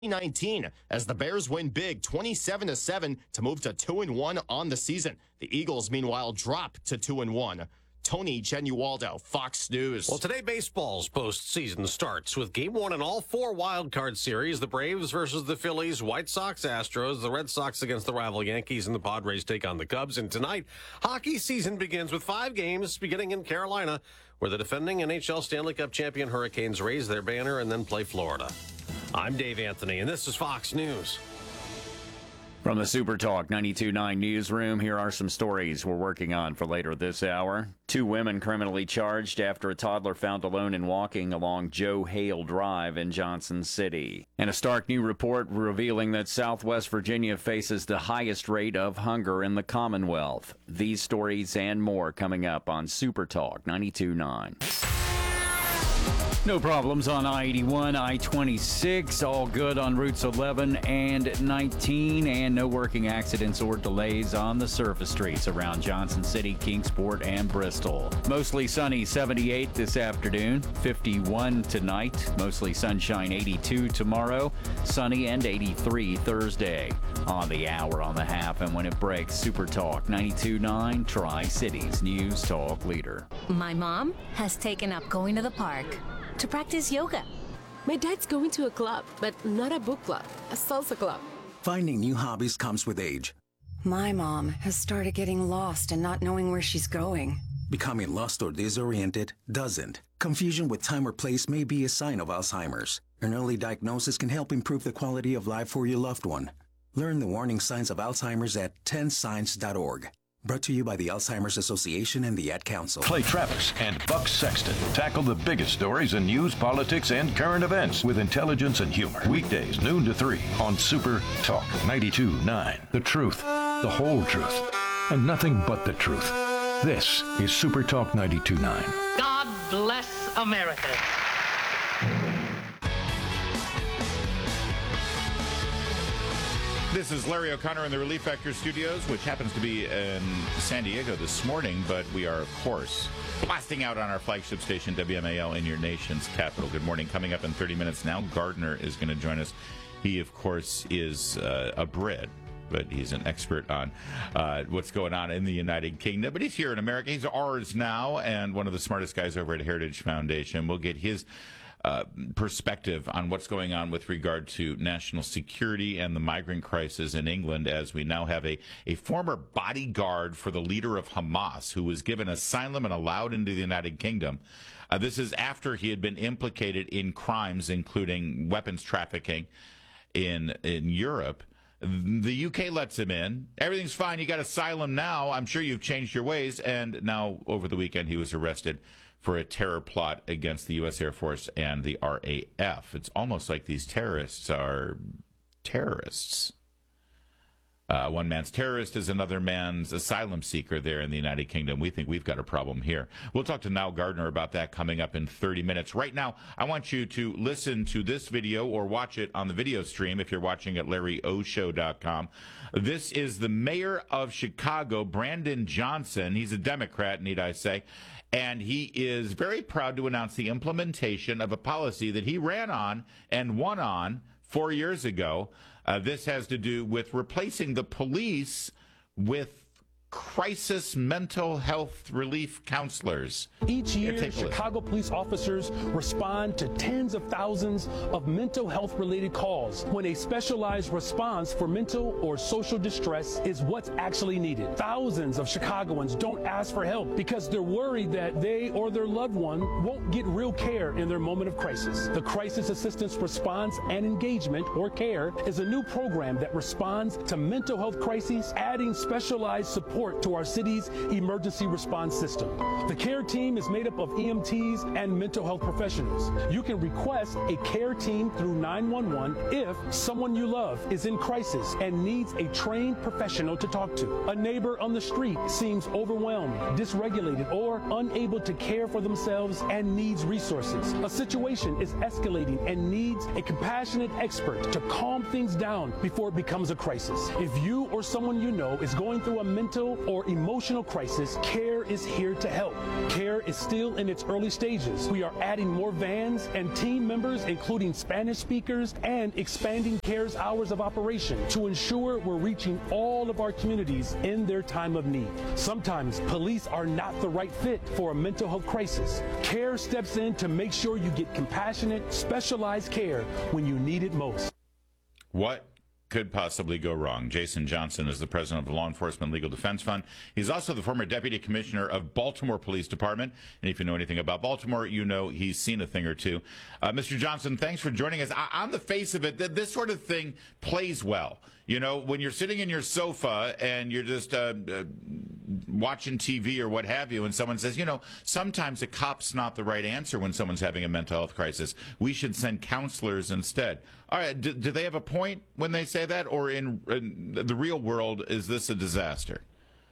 2019 as the Bears win big 27-7 to move to 2-1 on the season. The Eagles, meanwhile, drop to 2-1. Tony Genualdo, Fox News. Well, today baseball's postseason starts with Game 1 in all 4 wild card series. The Braves versus the Phillies, White Sox, Astros, the Red Sox against the rival Yankees, and the Padres take on the Cubs. And tonight, hockey season begins with 5 games beginning in Carolina, where the defending NHL Stanley Cup champion Hurricanes raise their banner and then play Florida. I'm Dave Anthony, and this is Fox News. From the Super Talk 92.9 newsroom, here are some stories we're working on for later this hour. 2 women criminally charged after a toddler found alone and walking along Joe Hale Drive in Johnson City. And a stark new report revealing that Southwest Virginia faces the highest rate of hunger in the Commonwealth. These stories and more coming up on Super Talk 92.9. No problems on I-81, I-26, all good on routes 11 and 19, and no working accidents or delays on the surface streets around Johnson City, Kingsport, and Bristol. Mostly sunny, 78 this afternoon, 51 tonight, mostly sunshine, 82 tomorrow, sunny and 83 Thursday. On the hour, on the half, and when it breaks, Super Talk 92.9, Tri-Cities News Talk leader. My mom has taken up going to the park to practice yoga. My dad's going to a club, but not a book club, a salsa club. Finding new hobbies comes with age. My mom has started getting lost and not knowing where she's going. Becoming lost or disoriented doesn't. Confusion with time or place may be a sign of Alzheimer's. An early diagnosis can help improve the quality of life for your loved one. Learn the warning signs of Alzheimer's at 10signs.org. Brought to you by the Alzheimer's Association and the Ad Council. Clay Travis and Buck Sexton tackle the biggest stories in news, politics, and current events with intelligence and humor. Weekdays, noon to 3 on Super Talk 92.9. The truth, the whole truth, and nothing but the truth. This is Super Talk 92.9. God bless America. This is Larry O'Connor in the Relief Factor Studios, which happens to be in San Diego this morning, but we are, of course, blasting out on our flagship station, WMAL, in your nation's capital. Good morning. Coming up in 30 minutes now, Gardner is going to join us. He, of course, is a Brit, but he's an expert on what's going on in the United Kingdom. But he's here in America. He's ours now, and one of the smartest guys over at Heritage Foundation. We'll get his perspective on what's going on with regard to national security and the migrant crisis in England, as we now have a former bodyguard for the leader of Hamas who was given asylum and allowed into the United Kingdom. This is after he had been implicated in crimes, including weapons trafficking in Europe. The UK lets him in. Everything's fine. You got asylum now. I'm sure you've changed your ways. And now, over the weekend, he was arrested for a terror plot against the U.S. Air Force and the RAF. It's almost like these terrorists are terrorists. One man's terrorist is another man's asylum seeker there in the United Kingdom. We think we've got a problem here. We'll talk to Nile Gardner about that coming up in 30 minutes. Right now, I want you to listen to this video or watch it on the video stream if you're watching at LarryOShow.com. This is the mayor of Chicago, Brandon Johnson. He's a Democrat, need I say. And he is very proud to announce the implementation of a policy that he ran on and won on 4 years ago. This has to do with replacing the police with crisis mental health relief counselors. Each year, Chicago police officers respond to tens of thousands of mental health related calls when a specialized response for mental or social distress is what's actually needed. Thousands of Chicagoans don't ask for help because they're worried that they or their loved one won't get real care in their moment of crisis. The Crisis Assistance Response and Engagement, or CARE, is a new program that responds to mental health crises, adding specialized support to our city's emergency response system. The CARE team is made up of EMTs and mental health professionals. You can request a CARE team through 911 if someone you love is in crisis and needs a trained professional to talk to. A neighbor on the street seems overwhelmed, dysregulated, or unable to care for themselves and needs resources. A situation is escalating and needs a compassionate expert to calm things down before it becomes a crisis. If you or someone you know is going through a mental mental or emotional crisis, CARE is here to help. CARE is still in its early stages. We are adding more vans and team members, including Spanish speakers, and expanding CARE's hours of operation to ensure we're reaching all of our communities in their time of need. Sometimes police are not the right fit for a mental health crisis. CARE steps in to make sure you get compassionate, specialized care when you need it most. What could possibly go wrong? Jason Johnson is the president of the Law Enforcement Legal Defense Fund. He's also the former deputy commissioner of Baltimore Police Department. And if you know anything about Baltimore, you know he's seen a thing or two. Mr. Johnson, thanks for joining us. On the face of it, this sort of thing plays well. You know, when you're sitting in your sofa and you're just watching TV or what have you, and someone says, you know, sometimes a cop's not the right answer when someone's having a mental health crisis. We should send counselors instead. All right, do they have a point when they say that, or in the real world, is this a disaster?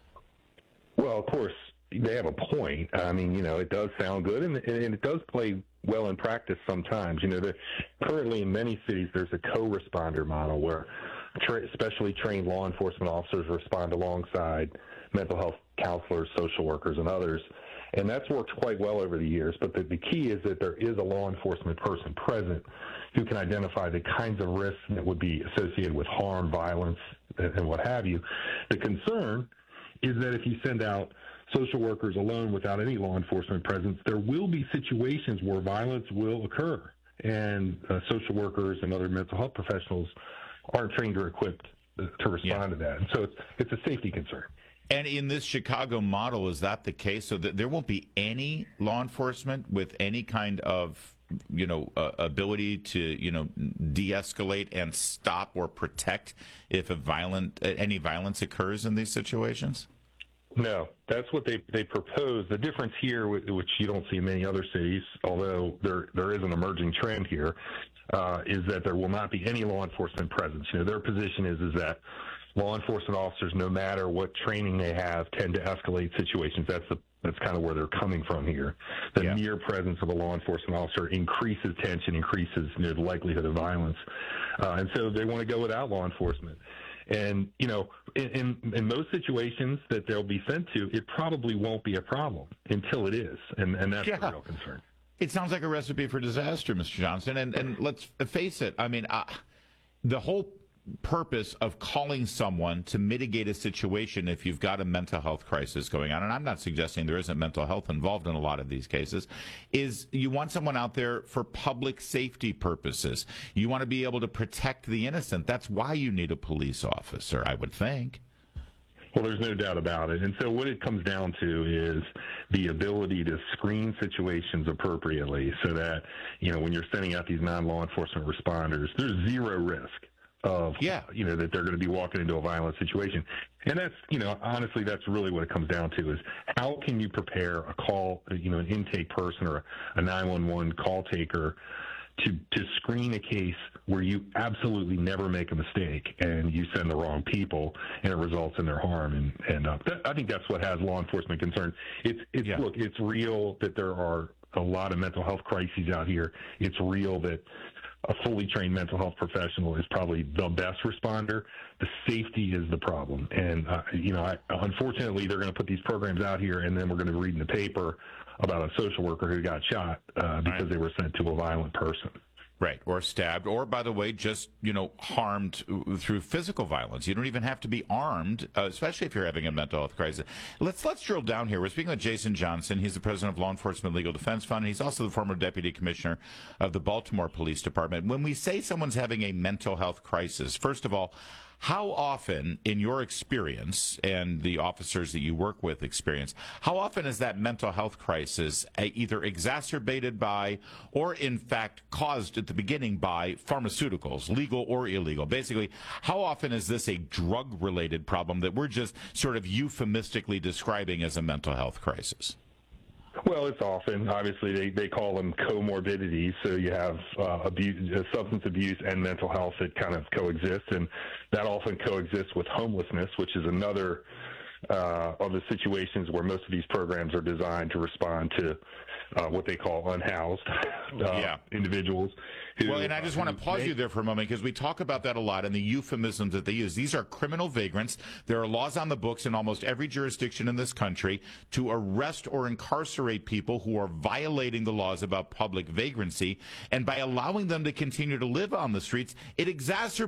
Well, of course, they have a point. I mean, you know, it does sound good, and it does play well in practice sometimes. You know, currently in many cities, there's a co-responder model where specially trained law enforcement officers respond alongside mental health counselors, social workers, and others. And that's worked quite well over the years. But the key is that there is a law enforcement person present who can identify the kinds of risks that would be associated with harm, violence, and what have you. The concern is that if you send out social workers alone without any law enforcement presence, there will be situations where violence will occur. And social workers and other mental health professionals aren't trained or equipped to respond to that. And so it's a safety concern. And in this Chicago model, is that the case? So that there won't be any law enforcement with any kind of, you know, ability to, you know, de-escalate and stop or protect if any violence occurs in these situations? No, that's what they propose. The difference here, which you don't see in many other cities, although there is an emerging trend here, is that there will not be any law enforcement presence. You know, their position is that law enforcement officers, no matter what training they have, tend to escalate situations. That's kind of where they're coming from here. The mere presence of a law enforcement officer increases tension, increases, you know, the likelihood of violence, and so they want to go without law enforcement. And, you know, in most situations that they'll be sent to, it probably won't be a problem until it is. And that's the real concern. It sounds like a recipe for disaster, Mr. Johnson. And let's face it. I mean, the whole purpose of calling someone to mitigate a situation if you've got a mental health crisis going on, and I'm not suggesting there isn't mental health involved in a lot of these cases, is you want someone out there for public safety purposes. You want to be able to protect the innocent. That's why you need a police officer, I would think. Well, there's no doubt about it. And so what it comes down to is the ability to screen situations appropriately so that, you know, when you're sending out these non-law enforcement responders, there's zero risk of, you know, that they're going to be walking into a violent situation. And that's, you know, honestly, that's really what it comes down to is how can you prepare a call, you know, an intake person or a 911 call taker to screen a case where you absolutely never make a mistake and you send the wrong people and it results in their harm. And I think that's what has law enforcement concerned. Look, it's real that there are a lot of mental health crises out here. It's real that a fully trained mental health professional is probably the best responder. The safety is the problem. And, you know, unfortunately, they're going to put these programs out here, and then we're going to read in the paper about a social worker who got shot because they were sent to a violent person. Right, or stabbed, or, by the way, just, you know, harmed through physical violence. You don't even have to be armed, especially if you're having a mental health crisis. Let's drill down here. We're speaking with Jason Johnson. He's the president of Law Enforcement Legal Defense Fund. He's also the former deputy commissioner of the Baltimore Police Department. When we say someone's having a mental health crisis, first of all, how often, in your experience and the officers that you work with experience, how often is that mental health crisis either exacerbated by or, in fact, caused at the beginning by pharmaceuticals, legal or illegal? Basically, how often is this a drug-related problem that we're just sort of euphemistically describing as a mental health crisis? Well, it's often. Obviously, they call them comorbidities. So you have substance abuse and mental health that kind of coexist, and that often coexists with homelessness, which is another of the situations where most of these programs are designed to respond to what they call unhoused individuals. Well, and I just want to pause you there for a moment because we talk about that a lot and the euphemisms that they use. These are criminal vagrants. There are laws on the books in almost every jurisdiction in this country to arrest or incarcerate people who are violating the laws about public vagrancy. And by allowing them to continue to live on the streets, it exacerbates